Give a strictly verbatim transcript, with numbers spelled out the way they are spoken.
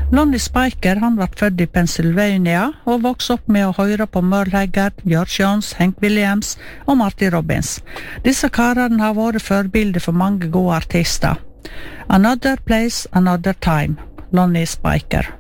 Lonnie Spiker han var født i Pennsylvania og vokste opp med å høre på Merle Haggard, George Jones, Hank Williams og Marty Robbins. Disse karene har vært forbilder for mange gode artister. Another Place, Another Time, Lonnie Spiker.